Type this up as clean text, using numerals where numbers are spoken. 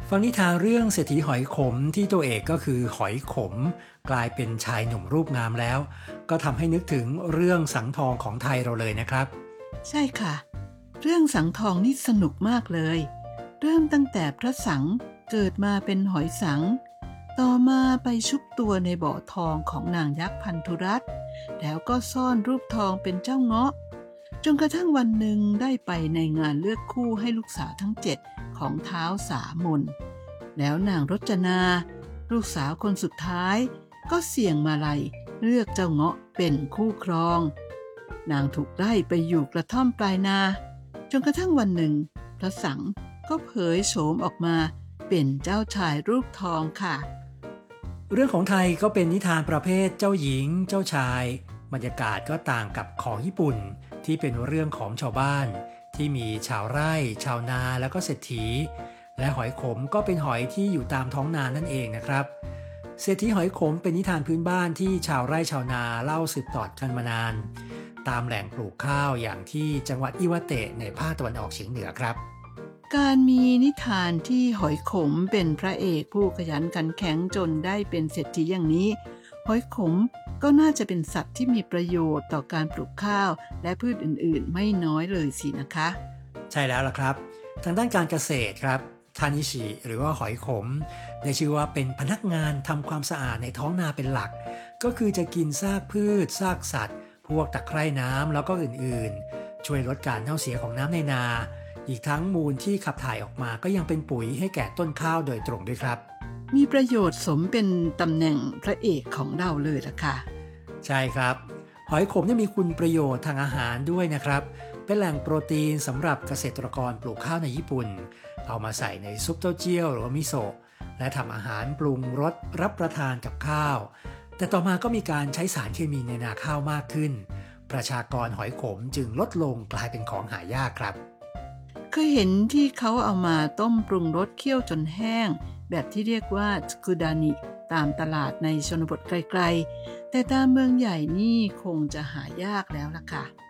ฟังนิทานเรื่องเศรษฐีหอยขมที่ตัวเอกก็คือหอยขมกลายเป็นชายหนุ่มรูปงามแล้วก็ทำให้นึกถึงเรื่องสังทองของไทยเราเลยนะครับใช่ค่ะเรื่องสังทองนี่สนุกมากเลยเริ่มตั้งแต่พระสังเกิดมาเป็นหอยสังต่อมาไปชุบตัวในบ่อทองของนางยักษ์พันธุรัตน์แล้วก็ซ่อนรูปทองเป็นเจ้าเงาะจนกระทั่งวันหนึ่งได้ไปในงานเลือกคู่ให้ลูกสาวทั้ง7ของท้าวสามนแล้วนางรจนาลูกสาวคนสุดท้ายก็เสี่ยงมาลัยเลือกเจ้าเงาะเป็นคู่ครองนางถูกไล่ไปอยู่กระท่อมปลายนาจนกระทั่งวันหนึ่งพระสังก็เผยโฉมออกมาเป็นเจ้าชายรูปทองค่ะเรื่องของไทยก็เป็นนิทานประเภทเจ้าหญิงเจ้าชายบรรยากาศก็ต่างกับของญี่ปุ่นที่เป็นเรื่องของชาวบ้านที่มีชาวไร่ชาวนาแล้วก็เศรษฐีและหอยขมก็เป็นหอยที่อยู่ตามท้องนานั่นเองนะครับเศรษฐีหอยขมเป็นนิทานพื้นบ้านที่ชาวไร่ชาวนาเล่าสืบต่อกันมานานตามแหล่งปลูกข้าวอย่างที่จังหวัดอิวาเตะในภาคตะวันออกเฉียงเหนือครับการมีนิทานที่หอยขมเป็นพระเอกผู้ขยันขันแข็งจนได้เป็นเศรษฐีอย่างนี้หอยขมก็น่าจะเป็นสัตว์ที่มีประโยชน์ต่อการปลูกข้าวและพืชอื่นๆไม่น้อยเลยสินะคะใช่แล้วล่ะครับทางด้านการเกษตรครับทานิชิหรือว่าหอยขมได้ชื่อว่าเป็นพนักงานทำความสะอาดในท้องนาเป็นหลักก็คือจะกินซากพืชซากสัตว์พวกตะไคร่น้ำแล้วก็อื่นๆช่วยลดการเน่าเสียของน้ำในนาอีกทั้งมูลที่ขับถ่ายออกมาก็ยังเป็นปุ๋ยให้แก่ต้นข้าวโดยตรงด้วยครับมีประโยชน์สมเป็นตำแหน่งพระเอกของเราเลยล่ะค่ะใช่ครับหอยขมมีคุณประโยชน์ทางอาหารด้วยนะครับเป็นแหล่งโปรตีนสำหรับเกษตรกรปลูกข้าวในญี่ปุ่นเอามาใส่ในซุปเต้าเจี้ยวหรือว่ามิโซะและทำอาหารปรุงรสรับประทานกับข้าวแต่ต่อมาก็มีการใช้สารเคมีในนาข้าวมากขึ้นประชากรหอยขมจึงลดลงกลายเป็นของหายากครับเคยเห็นที่เขาเอามาต้มปรุงรสเคี่ยวจนแห้งแบบที่เรียกว่าสกุดานิตามตลาดในชนบทไกลๆแต่ตามเมืองใหญ่นี่คงจะหายากแล้วล่ะค่ะ